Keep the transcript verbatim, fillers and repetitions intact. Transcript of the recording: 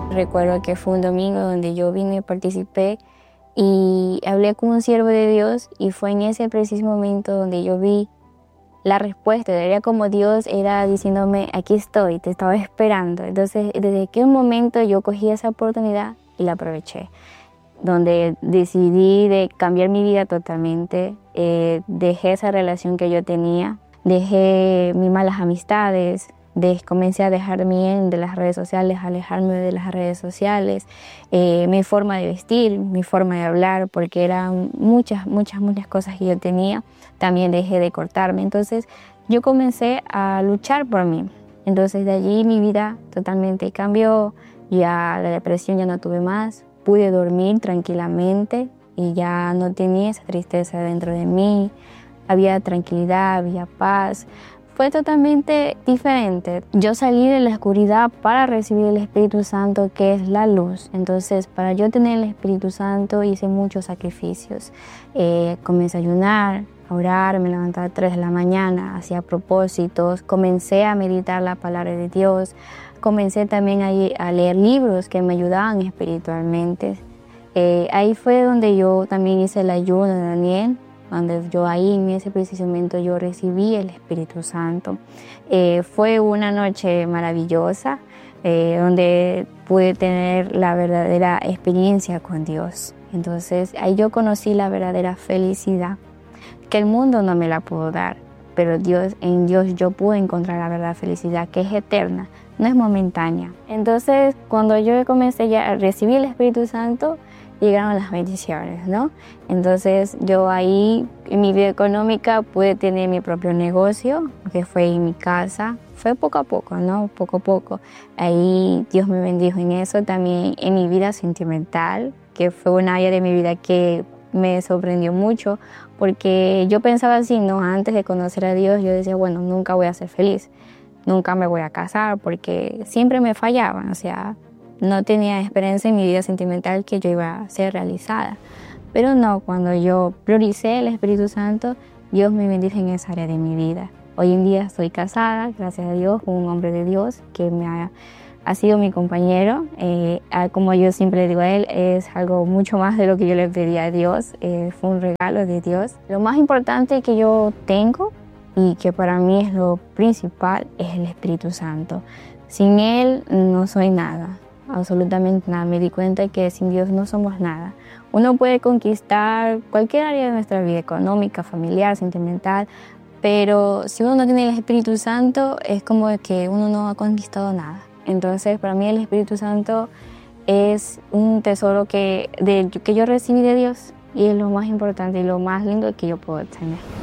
Recuerdo que fue un domingo donde yo vine, participé y hablé con un siervo de Dios, y fue en ese preciso momento donde yo vi la respuesta. Era como Dios era diciéndome: aquí estoy, te estaba esperando. Entonces, desde aquel momento yo cogí esa oportunidad y la aproveché, donde decidí de cambiar mi vida totalmente. Eh, dejé esa relación que yo tenía, dejé mis malas amistades, de, comencé a dejarme de las redes sociales, a alejarme de las redes sociales, eh, mi forma de vestir, mi forma de hablar, porque eran muchas, muchas, muchas cosas que yo tenía. También dejé de cortarme. Entonces yo comencé a luchar por mí. Entonces de allí mi vida totalmente cambió. Ya la depresión ya no tuve más. Pude dormir tranquilamente y ya no tenía esa tristeza dentro de mí. Había tranquilidad, había paz. Fue totalmente diferente. Yo salí de la oscuridad para recibir el Espíritu Santo, que es la luz. Entonces, para yo tener el Espíritu Santo hice muchos sacrificios. Eh, comencé a ayunar, a orar, me levantaba a las tres de la mañana, hacía propósitos, comencé a meditar la palabra de Dios. Comencé también a, a leer libros que me ayudaban espiritualmente. Eh, ahí fue donde yo también hice el ayuno de Daniel, donde yo ahí en ese preciso momento yo recibí el Espíritu Santo. Eh, fue una noche maravillosa, eh, donde pude tener la verdadera experiencia con Dios. Entonces ahí yo conocí la verdadera felicidad, que el mundo no me la pudo dar, pero Dios, en Dios yo pude encontrar la verdadera felicidad, que es eterna, no es momentánea. Entonces cuando yo comencé ya a recibir el Espíritu Santo, llegaron las bendiciones, ¿no? Entonces yo ahí en mi vida económica pude tener mi propio negocio, que fue en mi casa. Fue poco a poco, ¿no? Poco a poco. Ahí Dios me bendijo en eso. También en mi vida sentimental, que fue un área de mi vida que me sorprendió mucho, porque yo pensaba así, ¿no? Antes de conocer a Dios, yo decía, bueno, nunca voy a ser feliz, nunca me voy a casar, porque siempre me fallaban, o sea, no tenía esperanza en mi vida sentimental que yo iba a ser realizada. Pero no, cuando yo prioricé el Espíritu Santo, Dios me bendijo en esa área de mi vida. Hoy en día estoy casada, gracias a Dios, con un hombre de Dios que me ha, ha sido mi compañero. Eh, como yo siempre le digo a él, es algo mucho más de lo que yo le pedí a Dios. Eh, fue un regalo de Dios. Lo más importante que yo tengo y que para mí es lo principal es el Espíritu Santo. Sin él no soy nada. Absolutamente nada. Me di cuenta que sin Dios no somos nada. Uno puede conquistar cualquier área de nuestra vida, económica, familiar, sentimental, pero si uno no tiene el Espíritu Santo, es como que uno no ha conquistado nada. Entonces, para mí el Espíritu Santo es un tesoro que, de, que yo recibí de Dios, y es lo más importante y lo más lindo que yo puedo tener.